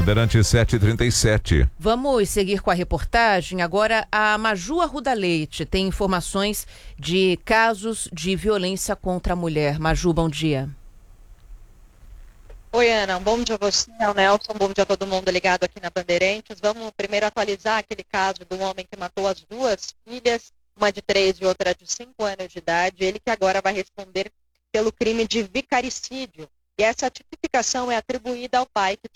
Bandeirante 737. Vamos seguir com a reportagem. Agora, a Maju Arruda Leite tem informações de casos de violência contra a mulher. Maju, bom dia. Oi, Ana, um bom dia a você, ao Nelson, um bom dia a todo mundo ligado aqui na Bandeirantes. Vamos primeiro atualizar aquele caso do homem que matou as duas filhas, uma de 3 e outra de 5 anos de idade. Ele que agora vai responder pelo crime de vicaricídio. E essa tipificação é atribuída ao pai que